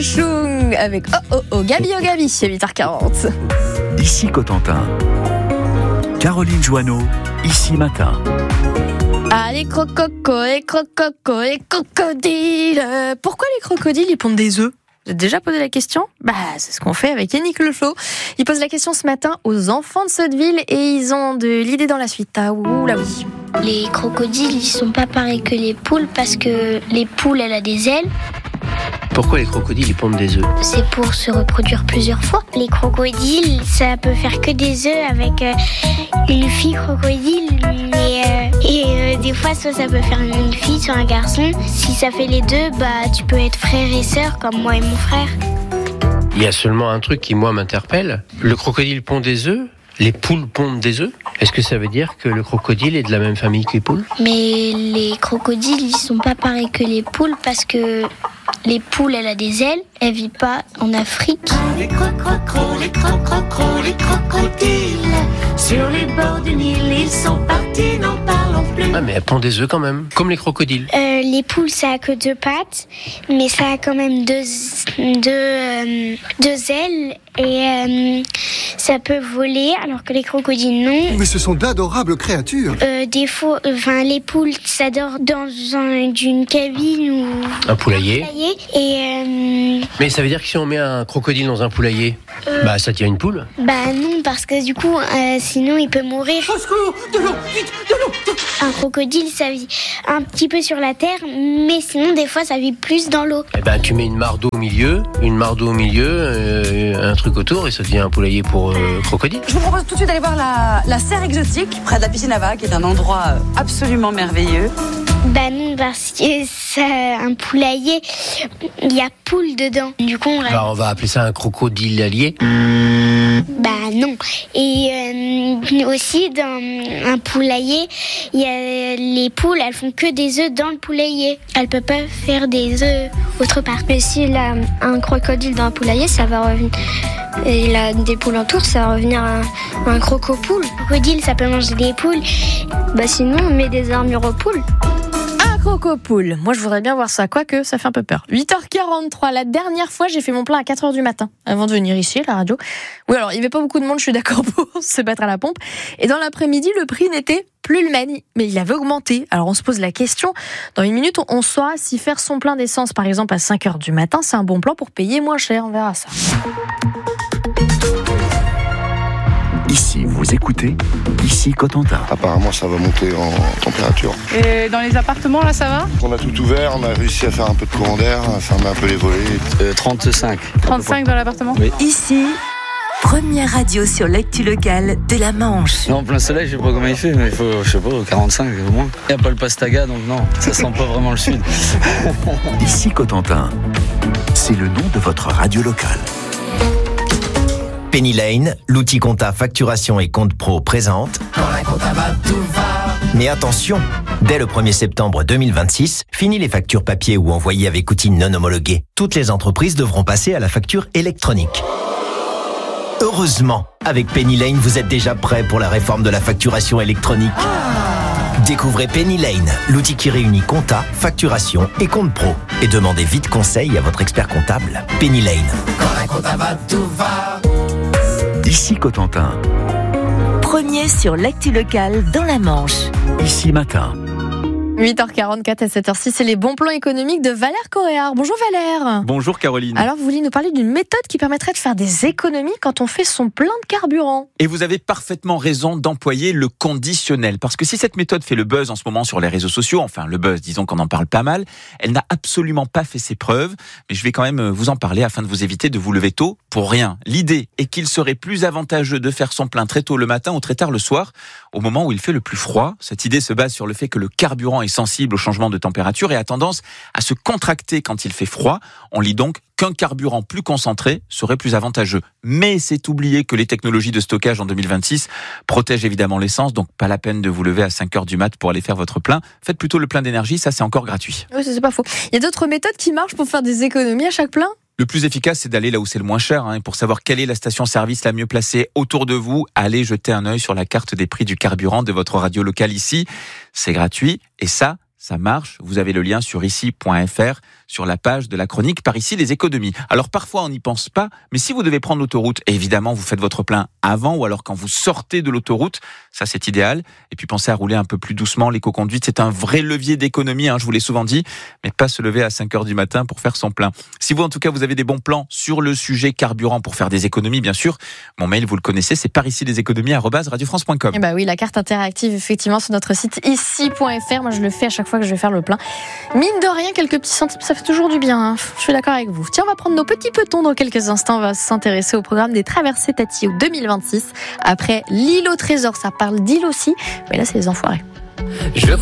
Chouchou avec Gabi, c'est 8h40. Ici Cotentin. Caroline Joanneau, ici matin. Ah, les crococos, les crocodiles. Pourquoi les crocodiles, ils pondent des œufs? Vous avez déjà posé la question? C'est ce qu'on fait avec Yannick Leflo. Il pose la question ce matin aux enfants de Sotteville et ils ont de l'idée dans la suite. Ah, oula oui. Les crocodiles, ils sont pas pareils que les poules parce que les poules, elles ont des ailes. Pourquoi les crocodiles ils pondent des œufs? C'est pour se reproduire plusieurs fois. Les crocodiles, ça peut faire que des œufs avec une fille crocodile. Et des fois, soit ça peut faire une fille, soit un garçon. Si ça fait les deux, tu peux être frère et sœur comme moi et mon frère. Il y a seulement un truc qui, moi, m'interpelle. Le crocodile pond des œufs, les poules pondent des œufs. Est-ce que ça veut dire que le crocodile est de la même famille que les poules? Mais les crocodiles, ils sont pas pareils que les poules parce que les poules, elles ont des ailes, elles vivent pas en Afrique. Les crocodiles, sur les bords du Nil, ils sont partis, n'en parlons plus. Ah, mais elles pondent des œufs quand même, comme les crocodiles. Les poules, ça a que 2 pattes, mais ça a quand même deux ailes et ça peut voler, alors que les crocodiles, non. Mais ce sont d'adorables créatures. Des fois, les poules, ça dort dans une cabine ou un poulailler. Et mais ça veut dire que si on met un crocodile dans un poulailler, ça tient une poule? Non, parce que du coup, sinon il peut mourir. Au secours, de l'eau, vite, de l'eau. Un crocodile, ça vit un petit peu sur la terre, mais sinon des fois ça vit plus dans l'eau. Tu mets une mare d'eau au milieu, un truc autour et ça devient un poulailler pour crocodile. Je vous propose tout de suite d'aller voir la serre exotique près de la piscine à vagues, qui est un endroit absolument merveilleux. Non, parce que c'est un poulailler, il y a poule dedans. Du coup, on va appeler ça un crocodile allié. Non. Et aussi dans un poulailler, il y a les poules, elles font que des œufs dans le poulailler. Elles peuvent pas faire des œufs autre part. Mais s'il a un crocodile dans un poulailler, ça va revenir. Et il a des poules autour, ça va revenir un crocopoule. Le crocodile, ça peut manger des poules. Sinon, on met des armures aux poules. Crocopoule. Moi, je voudrais bien voir ça, quoique ça fait un peu peur. 8h43, la dernière fois, j'ai fait mon plein à 4h du matin, avant de venir ici, à la radio. Oui, alors, il n'y avait pas beaucoup de monde, je suis d'accord pour se battre à la pompe. Et dans l'après-midi, le prix n'était plus le même, mais il avait augmenté. Alors, on se pose la question, dans une minute, on saura si faire son plein d'essence, par exemple, à 5h du matin, c'est un bon plan pour payer moins cher, on verra ça. Ici, vous écoutez, ici Cotentin. Apparemment, ça va monter en température. Et dans les appartements, là, ça va? On a tout ouvert, on a réussi à faire un peu de courant d'air, à fermer un peu les volets. 35. 35 dans l'appartement? Oui. Ici, première radio sur l'actu locale de la Manche. Non, en plein soleil, je sais pas comment il fait, mais il faut, 45 au moins. Il n'y a pas le Pastaga, donc non, ça sent pas vraiment le sud. Ici Cotentin, c'est le nom de votre radio locale. Penny Lane, l'outil compta facturation et compte pro présente. Quand la compta va, tout va. Mais attention, dès le 1er septembre 2026, fini les factures papier ou envoyées avec outils non homologués. Toutes les entreprises devront passer à la facture électronique. Heureusement, avec Penny Lane, vous êtes déjà prêt pour la réforme de la facturation électronique. Découvrez Penny Lane, l'outil qui réunit compta, facturation et compte pro. Et demandez vite conseil à votre expert comptable. Penny Lane. Quand la compta va, tout va. Ici Cotentin. Premier sur l'actu locale dans la Manche. Ici matin. 8h44 à 7h06, c'est les bons plans économiques de Valère Coréard. Bonjour Valère. Bonjour Caroline. Alors vous vouliez nous parler d'une méthode qui permettrait de faire des économies quand on fait son plein de carburant. Et vous avez parfaitement raison d'employer le conditionnel. Parce que si cette méthode fait le buzz en ce moment sur les réseaux sociaux, enfin le buzz, disons qu'on en parle pas mal, elle n'a absolument pas fait ses preuves. Mais je vais quand même vous en parler afin de vous éviter de vous lever tôt pour rien. L'idée est qu'il serait plus avantageux de faire son plein très tôt le matin ou très tard le soir, au moment où il fait le plus froid. Cette idée se base sur le fait que le carburant est sensible au changement de température et a tendance à se contracter quand il fait froid. On lit donc qu'un carburant plus concentré serait plus avantageux. Mais c'est oublier que les technologies de stockage en 2026 protègent évidemment l'essence, donc pas la peine de vous lever à 5h du mat pour aller faire votre plein. Faites plutôt le plein d'énergie, ça c'est encore gratuit. Oui, c'est pas faux. Il y a d'autres méthodes qui marchent pour faire des économies à chaque plein ? Le plus efficace, c'est d'aller là où c'est le moins cher. Et pour savoir quelle est la station-service la mieux placée autour de vous, allez jeter un œil sur la carte des prix du carburant de votre radio locale ici. C'est gratuit et ça marche. Vous avez le lien sur ici.fr. sur la page de la chronique Par ici les économies. Alors parfois on n'y pense pas, mais si vous devez prendre l'autoroute, évidemment vous faites votre plein avant ou alors quand vous sortez de l'autoroute, ça c'est idéal. Et puis pensez à rouler un peu plus doucement, l'éco-conduite c'est un vrai levier d'économie, je vous l'ai souvent dit, mais pas se lever à 5h du matin pour faire son plein. Si vous en tout cas vous avez des bons plans sur le sujet carburant pour faire des économies, bien sûr, mon mail vous le connaissez, c'est paricileséconomies@radiofrance.com. Et bah oui, la carte interactive effectivement sur notre site ici.fr. Moi je le fais à chaque fois que je vais faire le plein. Mine de rien, quelques petits centimes, ça fait toujours du bien. Je suis d'accord avec vous. Tiens, on va prendre nos petits petons dans quelques instants. On va s'intéresser au programme des traversées Tati 2026. Après l'île au trésor, ça parle d'île aussi, mais là c'est les enfoirés.